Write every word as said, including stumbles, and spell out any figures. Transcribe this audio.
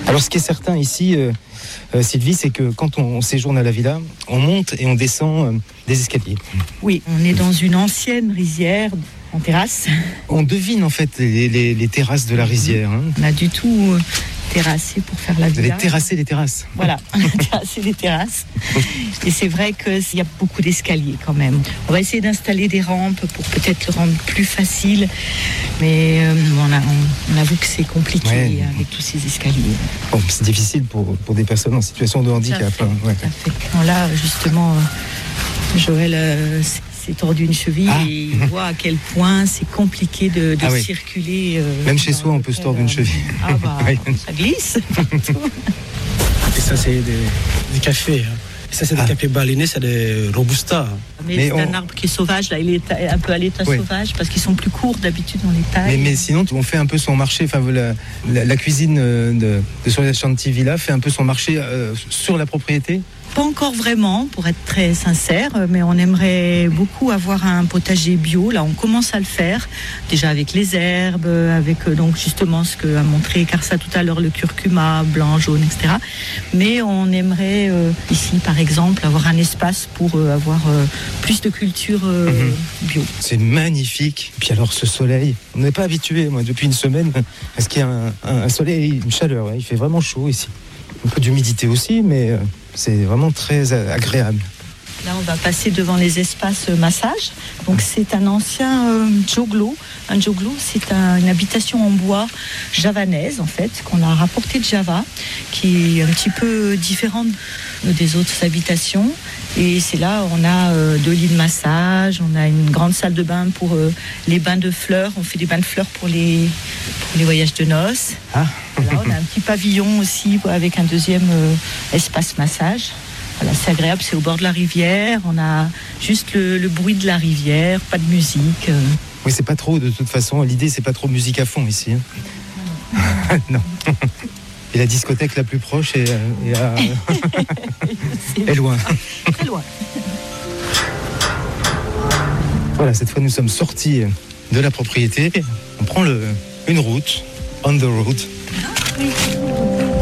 Alors ce qui est certain ici, euh, euh, Sylvie, c'est que quand on, on séjourne à la villa, on monte et on descend euh, des escaliers. Oui, on est dans une ancienne rizière en terrasse. On devine en fait les, les, les terrasses de la rizière. Hein. On a du tout euh, terrassé pour faire la Vous villa. avez terrassé les terrasses. Voilà, on a terrassé les terrasses. Et c'est vrai qu'il y a beaucoup d'escaliers quand même. On va essayer d'installer des rampes pour peut-être le rendre plus facile. Mais euh, on, a, on, on avoue que c'est compliqué Ouais. avec tous ces escaliers. Bon, c'est difficile pour, pour des personnes en situation de handicap. Tout à fait, hein, ouais. tout à fait. Quand là, justement, euh, Joël euh, s'est tordu une cheville Ah. et il voit à quel point c'est compliqué de, de Ah oui. circuler. euh, Même chez dans soi, on le peut se hôtel, tordre une euh, cheville. Ah bah, Oui. ça glisse partout. Et ça, c'est des, des cafés. Hein. Et ça, c'est des Ah. cafés balinés, c'est des Robusta. Mais, Mais c'est on- un arbre qui est sauvage, là, il est un peu à l'état Oui. sauvage parce qu'ils sont plus courts d'habitude dans les tailles. Mais, mais sinon, on fait un peu son marché. Enfin, la, la, la cuisine euh, de, de Soledad Chanty Villa fait un peu son marché euh, sur la propriété. Pas encore vraiment, pour être très sincère, mais on aimerait beaucoup avoir un potager bio. Là, on commence à le faire, déjà avec les herbes, avec euh, donc justement ce que a montré Karsa tout à l'heure, le curcuma blanc, jaune, et cetera. Mais on aimerait euh, ici, par exemple, avoir un espace pour euh, avoir euh, plus de culture euh, Mhm. bio. C'est magnifique. Puis alors, ce soleil, on n'est pas habitué, moi, depuis une semaine, à ce qu'il y a un, un, un soleil, une chaleur. Ouais. Il fait vraiment chaud ici. Un peu d'humidité aussi, mais euh, c'est vraiment très euh, agréable. Là, on va passer devant les espaces euh, massage. Donc, c'est un ancien euh, joglo. Un joglo, c'est un- une habitation en bois javanaise, en fait, qu'on a rapporté de Java, qui est un petit peu différente des autres habitations. Et c'est là, on a euh, deux lits de massage, on a une grande salle de bain pour euh, les bains de fleurs. On fait des bains de fleurs pour les, pour les voyages de noces. Ah. Voilà, on a un petit pavillon aussi avec un deuxième euh, espace massage. Voilà, c'est agréable, c'est au bord de la rivière. On a juste le, le bruit de la rivière, pas de musique. euh. Oui, c'est pas trop, de toute façon. L'idée, c'est pas trop musique à fond ici. Hein. Non. Et la discothèque la plus proche est, euh, est, à- est loin. Très loin. Voilà, cette fois, nous sommes sortis de la propriété. On prend le, une route, on the road. Oui.